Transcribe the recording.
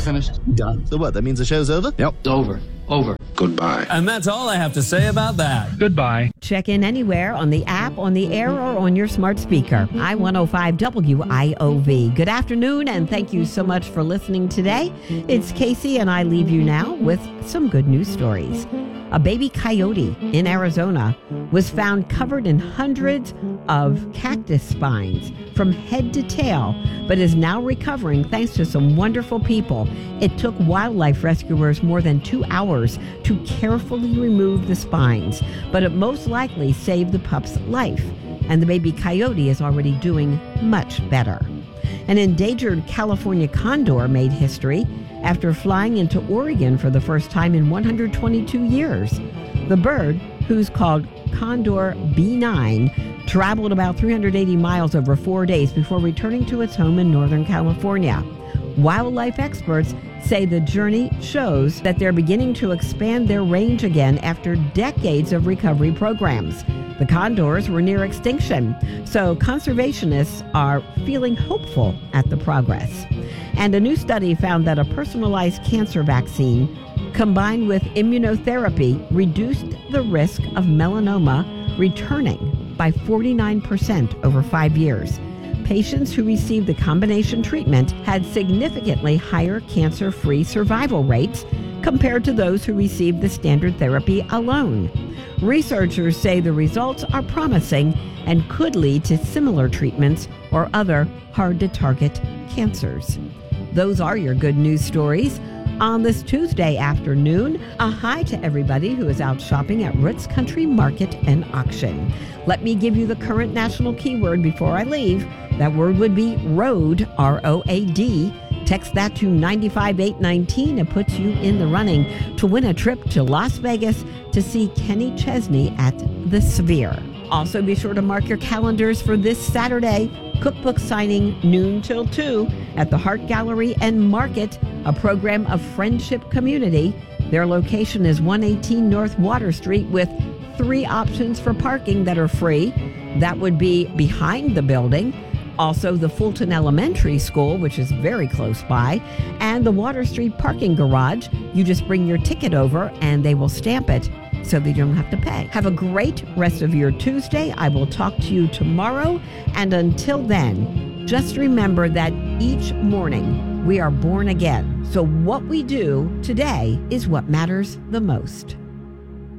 finished? Done. So what, that means the show's over? Yep. It's over. Over. Goodbye. And that's all I have to say about that. Goodbye. Check in anywhere on the app, on the air, or on your smart speaker. I-105 WIOV. Good afternoon, and thank you so much for listening today. It's Casey, and I leave you now with some good news stories. A baby coyote in Arizona was found covered in hundreds of cactus spines from head to tail, but is now recovering thanks to some wonderful people. It took wildlife rescuers more than 2 hours to carefully remove the spines, but it most likely saved the pup's life, and the baby coyote is already doing much better. An endangered California condor made history after flying into Oregon for the first time in 122 years. The bird, who's called Condor B9, traveled about 380 miles over 4 days before returning to its home in Northern California. Wildlife experts say the journey shows that they're beginning to expand their range again after decades of recovery programs. The condors were near extinction, so conservationists are feeling hopeful at the progress. And a new study found that a personalized cancer vaccine combined with immunotherapy reduced the risk of melanoma returning by 49% over 5 years. Patients who received the combination treatment had significantly higher cancer-free survival rates compared to those who received the standard therapy alone. Researchers say the results are promising and could lead to similar treatments or other hard-to-target cancers. Those are your good news stories. On this Tuesday afternoon, a hi to everybody who is out shopping at Roots Country Market and Auction. Let me give you the current national keyword before I leave. That word would be road, R-O-A-D. Text that to 95819 and puts you in the running to win a trip to Las Vegas to see Kenny Chesney at the Sphere. Also, be sure to mark your calendars for this Saturday. Cookbook signing noon till 2 at the Hart Gallery and Market, a program of Friendship Community. Their location is 118 North Water Street with 3 options for parking that are free. That would be behind the building, also the Fulton Elementary School, which is very close by, and the Water Street parking garage. You just bring your ticket over and they will stamp it so that you don't have to pay. Have a great rest of your Tuesday. I will talk to you tomorrow. And until then, just remember that each morning we are born again. So what we do today is what matters the most.